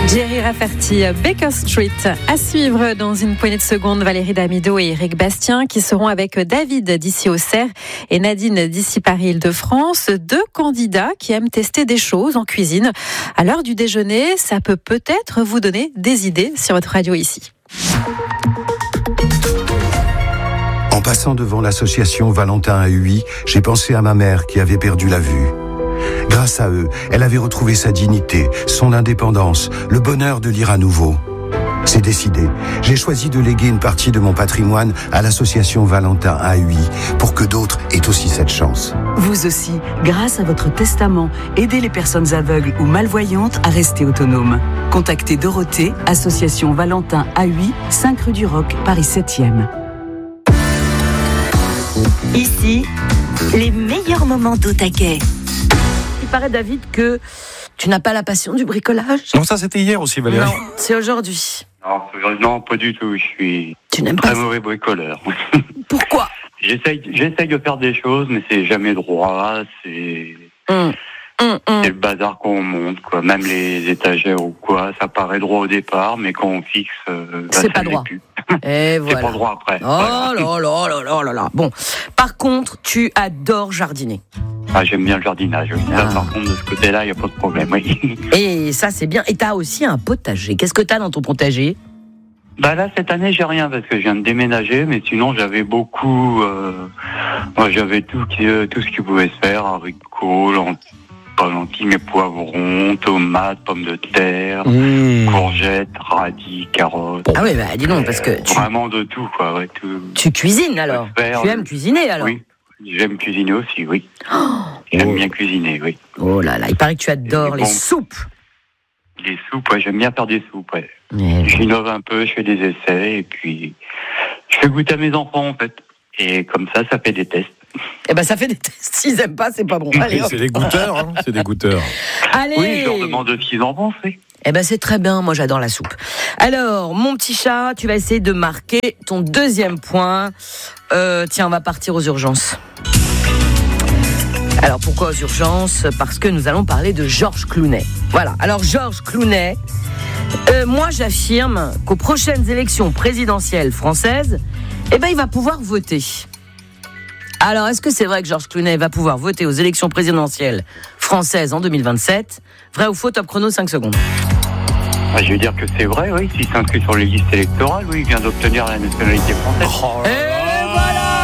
Jerry Rafferty, Baker Street. À suivre dans une poignée de secondes, Valérie Damido et Éric Bastien qui seront avec David d'ici Auxerre et Nadine d'ici Paris-Île-de-France. Deux candidats qui aiment tester des choses en cuisine. À l'heure du déjeuner, ça peut peut-être vous donner des idées sur votre radio ici. En passant devant l'association Valentin à Huy, j'ai pensé à ma mère qui avait perdu la vue. Grâce à eux, elle avait retrouvé sa dignité, son indépendance, le bonheur de lire à nouveau. C'est décidé. J'ai choisi de léguer une partie de mon patrimoine à l'association Valentin à Huy pour que d'autres aient aussi cette chance. Vous aussi, grâce à votre testament, aidez les personnes aveugles ou malvoyantes à rester autonomes. Contactez Dorothée, association Valentin à Huy, 5 rue du Roc, Paris 7e. Ici, les meilleurs moments d'au taquet. Il paraît, David, que tu n'as pas la passion du bricolage. Non, ça c'était hier aussi, Valérie. Non, c'est aujourd'hui. Non, pas du tout. Je suis très mauvais bricoleur. Pourquoi ? J'essaye de faire des choses, mais c'est jamais droit. C'est le bazar qu'on monte, quoi. Même les étagères ou quoi, ça paraît droit au départ, mais quand on fixe, c'est pas droit. Et voilà. C'est pas droit après. Oh là. Bon, par contre, tu adores jardiner. Ah, j'aime bien le jardinage. Oui. Là, par contre, de ce côté-là, il n'y a pas de problème. Oui. Et ça, c'est bien. Et tu as aussi un potager. Qu'est-ce que tu as dans ton potager ? Là, cette année, j'ai rien parce que je viens de déménager. Mais sinon, j'avais beaucoup... j'avais tout ce qui pouvait se faire. Haricots, lentilles, mais poivrons, tomates, pommes de terre, courgettes, radis, carottes. Ah oui, dis donc, parce que vraiment de tout, quoi. Ouais, tout. Tu cuisines, alors ? Tu aimes cuisiner, alors ? Oui. J'aime cuisiner aussi, oui. J'aime bien cuisiner, oui. Oh là là, il paraît que tu adores les soupes. Les soupes, ouais, j'aime bien faire des soupes, ouais. J'innove un peu, je fais des essais, et puis je fais goûter à mes enfants, en fait. Et comme ça fait des tests. Ça fait des tests. S'ils aiment pas, c'est pas bon. Allez, c'est des goûteurs, hein. C'est des goûteurs. Allez. Oui, je leur demande de ce qu'ils en pensent, oui. C'est très bien, moi j'adore la soupe. Alors, mon petit chat, tu vas essayer de marquer ton deuxième point. Tiens, on va partir aux urgences. Alors, pourquoi aux urgences ? Parce que nous allons parler de Georges Clooney. Voilà, alors Georges Clooney, moi j'affirme qu'aux prochaines élections présidentielles françaises, il va pouvoir voter. Alors, est-ce que c'est vrai que Georges Clooney va pouvoir voter aux élections présidentielles françaises en 2027 ? Vrai ou faux, top chrono, 5 secondes. Je vais dire que c'est vrai, oui. S'il s'inscrit sur les listes électorales, oui, il vient d'obtenir la nationalité française. Et voilà !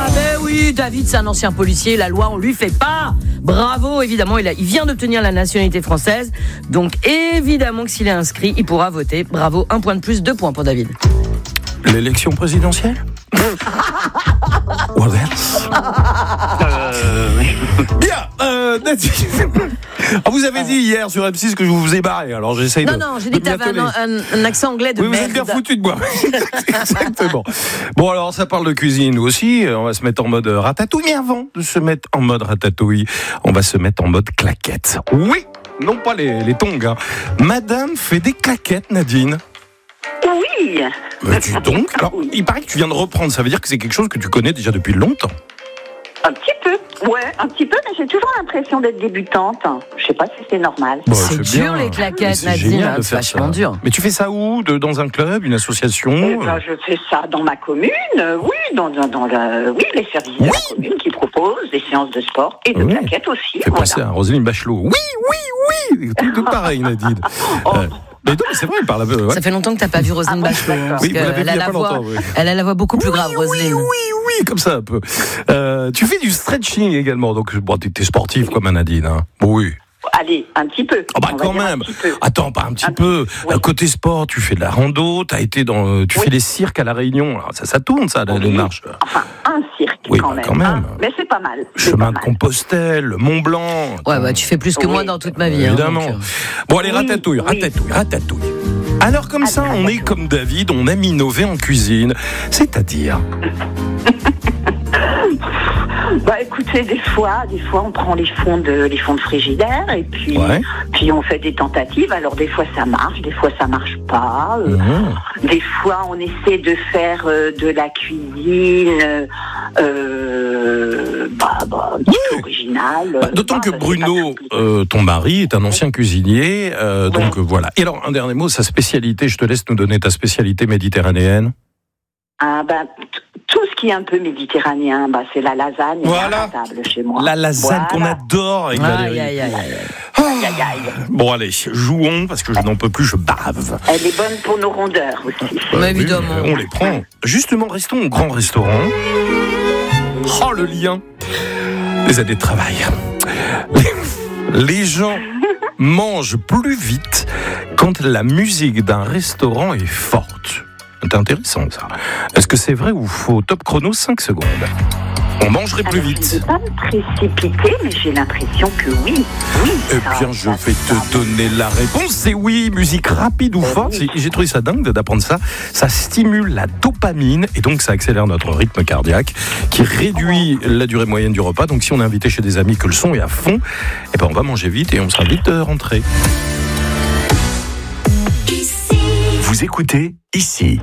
Oui, David, c'est un ancien policier, la loi, on lui fait pas. Bravo, évidemment, il vient d'obtenir la nationalité française. Donc, évidemment que s'il est inscrit, il pourra voter. Bravo, 1 point de plus, 2 points pour David. L'élection présidentielle ? What else ? Bien, Nadine. Vous avez dit hier sur M6 que je vous ai barré, alors j'essaye de... Non, j'ai dit que t'avais un accent anglais de merde. Oui, vous êtes bien foutu de moi. Exactement. Bon, alors ça parle de cuisine, nous aussi. On va se mettre en mode ratatouille. Mais avant de se mettre en mode ratatouille, on va se mettre en mode claquette. Oui, non pas les tongs. Hein. Madame fait des claquettes, Nadine. Oui. Dis donc. Alors, il paraît que tu viens de reprendre. Ça veut dire que c'est quelque chose que tu connais déjà depuis longtemps. Un petit peu. Ouais, un petit peu, mais j'ai toujours l'impression d'être débutante. Je sais pas si c'est normal. C'est dur les claquettes, Nadine. C'est vachement dur. Mais tu fais ça où ? Dans un club, une association ? Je fais ça dans ma commune. Oui, dans les services de la commune qui proposent des séances de sport et de claquettes aussi. Fais passer à Roselyne Bachelot. Oui. Tout pareil, Nadine. Mais non, c'est vrai, il parle un peu. Ouais. Ça fait longtemps que t'as pas vu Roselyne Bachelot. Oui, vous l'avez vu il y a pas longtemps. Oui. Elle a la voix beaucoup plus grave, Roselyne. Oui, comme ça un peu. Tu fais du stretching également, donc t'es sportive comme Nadine. Hein. Oui. Allez, un petit peu. Quand même. Attends, pas un petit peu. Oui. Côté sport, tu fais de la rando, tu fais les cirques à La Réunion. Alors, ça tourne, ça, les marches. Enfin, un cirque quand même. Mais c'est pas mal. Chemin de Compostelle, le Mont Blanc. Ouais, tu fais plus que moi dans toute ma vie. Évidemment. Bon, allez, ratatouille. Alors, comme ça, on est comme David, on aime innover en cuisine. C'est-à-dire Bah écoutez, des fois on prend les fonds de frigidaire et puis on fait des tentatives. Alors des fois ça marche, des fois ça marche pas. Des fois on essaie de faire de la cuisine originale. D'autant que Bruno, ton mari, est un ancien cuisinier, donc voilà. Et alors un dernier mot, sa spécialité. Je te laisse nous donner ta spécialité méditerranéenne. Tout ce qui est un peu méditerranéen, c'est la lasagne à la table chez moi. La lasagne qu'on adore avec Valérie. Bon allez, jouons parce que je n'en peux plus, je bave. Elle est bonne pour nos rondeurs aussi. Évidemment. On les prend. Justement, restons au grand restaurant. Oh le lien. Les années de travail. Les gens mangent plus vite quand la musique d'un restaurant est forte. C'est intéressant ça. Est-ce que c'est vrai ou faux? Top chrono, 5 secondes. On mangerait plus vite. Je ne vais pas me précipiter, mais j'ai l'impression que oui. Eh bien, je vais te donner la réponse. C'est oui, musique rapide ou forte. J'ai trouvé ça dingue d'apprendre ça. Ça stimule la dopamine et donc ça accélère notre rythme cardiaque qui réduit la durée moyenne du repas. Donc si on est invité chez des amis que le son est à fond, eh ben on va manger vite et on sera vite rentré. Vous écoutez ici.